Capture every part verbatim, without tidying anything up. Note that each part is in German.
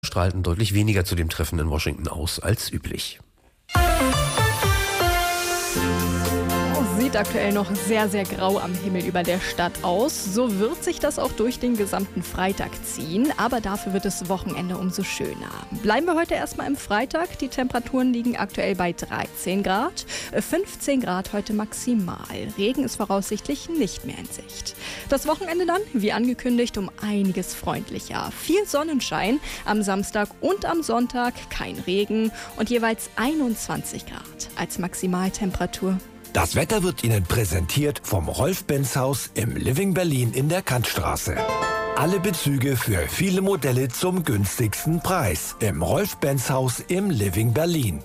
strahlten deutlich weniger zu dem Treffen in Washington aus als üblich. Sieht aktuell noch sehr, sehr grau am Himmel über der Stadt aus. So wird sich das auch durch den gesamten Freitag ziehen, aber dafür wird das Wochenende umso schöner. Bleiben wir heute erstmal im Freitag. Die Temperaturen liegen aktuell bei dreizehn Grad, fünfzehn Grad heute maximal. Regen ist voraussichtlich nicht mehr in Sicht. Das Wochenende dann, wie angekündigt, um einiges freundlicher. Viel Sonnenschein am Samstag und am Sonntag, kein Regen und jeweils einundzwanzig Grad als Maximaltemperatur. Das Wetter wird Ihnen präsentiert vom Rolf-Benz-Haus im Living Berlin in der Kantstraße. Alle Bezüge für viele Modelle zum günstigsten Preis im Rolf-Benz-Haus im Living Berlin.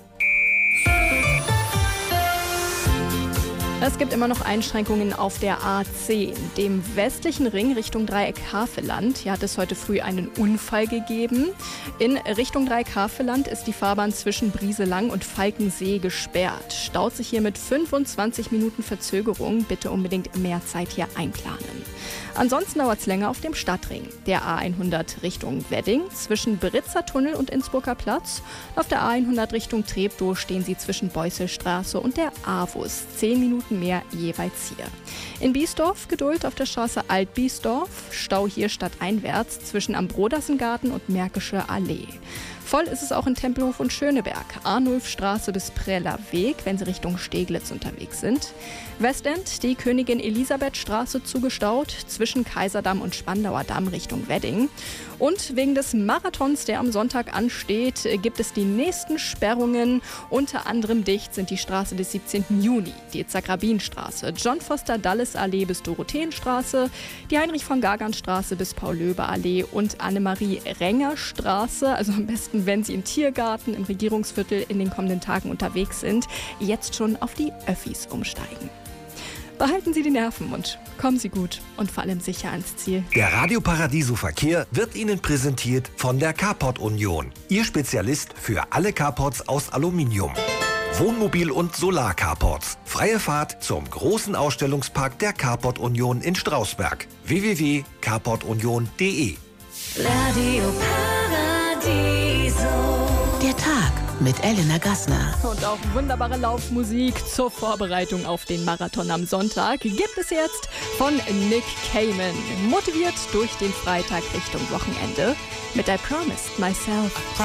Es gibt immer noch Einschränkungen auf der A zehn, dem westlichen Ring Richtung Dreieck Havelland. Hier hat es heute früh einen Unfall gegeben. In Richtung Dreieck Havelland ist die Fahrbahn zwischen Brieselang und Falkensee gesperrt. Staut sich hier mit fünfundzwanzig Minuten Verzögerung. Bitte unbedingt mehr Zeit hier einplanen. Ansonsten dauert es länger auf dem Stadtring. Der A hundert Richtung Wedding zwischen Britzer Tunnel und Innsbrucker Platz. Auf der A hundert Richtung Treptow stehen Sie zwischen Beusselstraße und der Avus. Zehn Minuten mehr jeweils hier. In Biesdorf Geduld auf der Straße Alt-Biesdorf. Stau hier stadteinwärts zwischen Ambrodersengarten und Märkische Allee. Voll ist es auch in Tempelhof und Schöneberg. Arnulfstraße bis Preller Weg, wenn Sie Richtung Steglitz unterwegs sind. Westend die Königin Elisabeth-Straße zugestaut zwischen Kaiserdamm und Spandauer Damm Richtung Wedding. Und wegen des Marathons, der am Sonntag ansteht, gibt es die nächsten Sperrungen. Unter anderem dicht sind die Straße des siebzehnten Juni, die Itzhak-Rabin-Straße, John-Foster-Dulles-Allee bis Dorotheenstraße, die Heinrich-von-Gagern-Straße bis Paul-Löbe-Allee und Annemarie-Renger-Straße. Also am besten, wenn Sie im Tiergarten, im Regierungsviertel in den kommenden Tagen unterwegs sind, jetzt schon auf die Öffis umsteigen. Behalten Sie die Nerven und kommen Sie gut und vor allem sicher ans Ziel. Der Radio Paradiso Verkehr wird Ihnen präsentiert von der Carport Union. Ihr Spezialist für alle Carports aus Aluminium. Wohnmobil- und Solar-Carports. Freie Fahrt zum großen Ausstellungspark der Carport Union in Strausberg. w w w punkt carport union punkt d e Radio Paradiso. Der Tag mit Elena Gassner. Und auch wunderbare Laufmusik zur Vorbereitung auf den Marathon am Sonntag gibt es jetzt von Nick Cayman. Motiviert durch den Freitag Richtung Wochenende mit I Promised Myself.